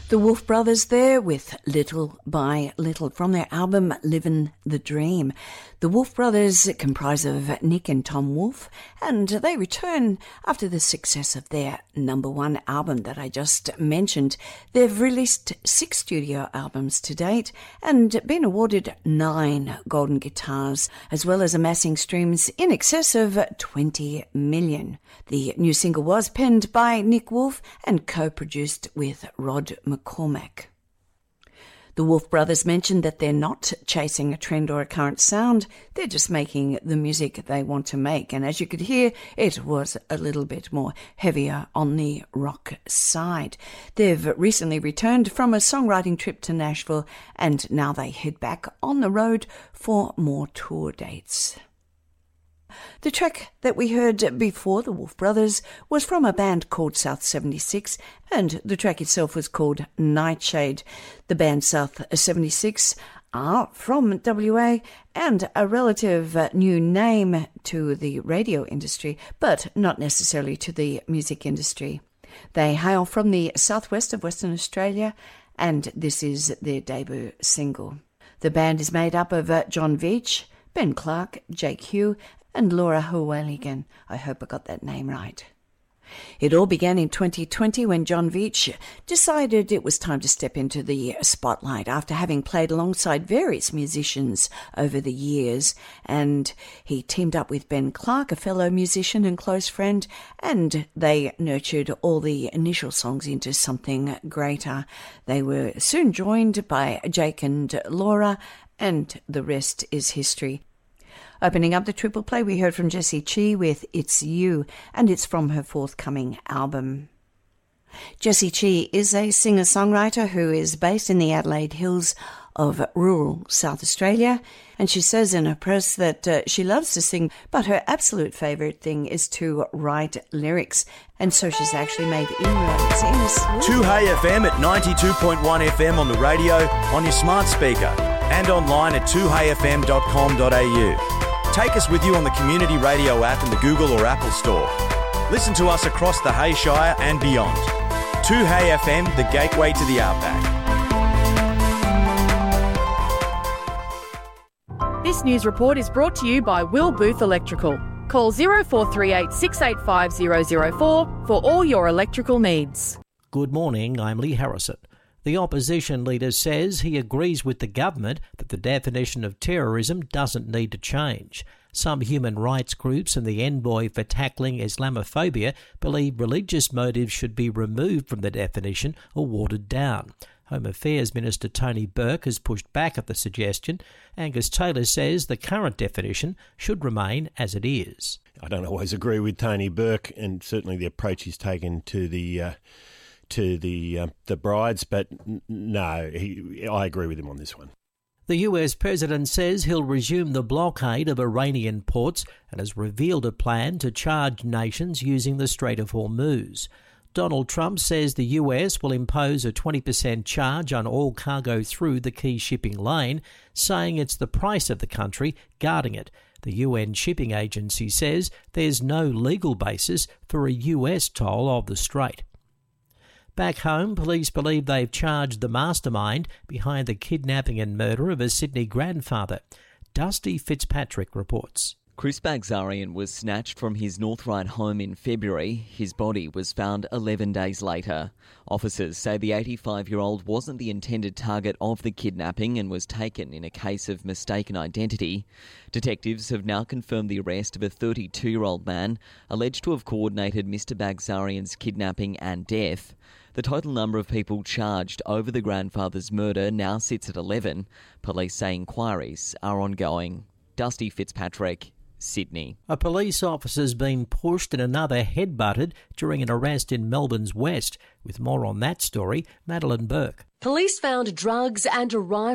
The Wolf Brothers there with Little by Little from their album Livin' the Dream. The Wolf Brothers comprise of Nick and Tom Wolf, and they return after the success of their #1 album that I just mentioned. They've released 6 studio albums to date and been awarded 9 golden guitars, as well as amassing streams in excess of 20 million. The new single was penned by Nick Wolf and co-produced with Rod McCormack. The Wolf Brothers mentioned that they're not chasing a trend or a current sound, they're just making the music they want to make, and as you could hear, it was a little bit more heavier on the rock side. They've recently returned from a songwriting trip to Nashville, and now they head back on the road for more tour dates. The track that we heard before the Wolf Brothers was from a band called South 76, and the track itself was called Nightshade. The band South 76 are from WA and a relative new name to the radio industry, but not necessarily to the music industry. They hail from the southwest of Western Australia, and this is their debut single. The band is made up of John Veach, Ben Clark, Jake Hugh, and Laura Hooligan. I hope I got that name right. It all began in 2020 when John Veach decided it was time to step into the spotlight after having played alongside various musicians over the years, and he teamed up with Ben Clark, a fellow musician and close friend, and they nurtured all the initial songs into something greater. They were soon joined by Jake and Laura, and the rest is history. Opening up the triple play, we heard from Jessie Chi with It's You, and it's from her forthcoming album. Jessie Chi is a singer-songwriter who is based in the Adelaide Hills of rural South Australia, and she says in her press that she loves to sing, but her absolute favourite thing is to write lyrics, and so she's actually made inroads in this. 2Hey FM at 92.1 FM on the radio, on your smart speaker, and online at 2heyfm.com.au. Take us with you on the Community Radio app in the Google or Apple Store. Listen to us across the Hay Shire and beyond. 2Hey FM, the gateway to the outback. This news report is brought to you by Will Booth Electrical. Call 0438 685 004 for all your electrical needs. Good morning, I'm Lee Harrison. The opposition leader says he agrees with the government that the definition of terrorism doesn't need to change. Some human rights groups and the envoy for tackling Islamophobia believe religious motives should be removed from the definition or watered down. Home Affairs Minister Tony Burke has pushed back at the suggestion. Angus Taylor says the current definition should remain as it is. I don't always agree with Tony Burke, and certainly the approach he's taken to the brides, but no, I agree with him on this one. The US president says he'll resume the blockade of Iranian ports and has revealed a plan to charge nations using the Strait of Hormuz. Donald Trump says the US will impose a 20% charge on all cargo through the key shipping lane, saying it's the price of the country guarding it. The UN shipping agency says there's no legal basis for a US toll of the strait. Back home, police believe they've charged the mastermind behind the kidnapping and murder of a Sydney grandfather. Dusty Fitzpatrick reports. Chris Bagzarian was snatched from his North home in February. His body was found 11 days later. Officers say the 85-year-old wasn't the intended target of the kidnapping and was taken in a case of mistaken identity. Detectives have now confirmed the arrest of a 32-year-old man alleged to have coordinated Mr Bagzarian's kidnapping and death. The total number of people charged over the grandfather's murder now sits at 11. Police say inquiries are ongoing. Dusty Fitzpatrick, Sydney. A police officer's been pushed and another headbutted during an arrest in Melbourne's West. With more on that story, Madeline Burke. Police found drugs and a rifle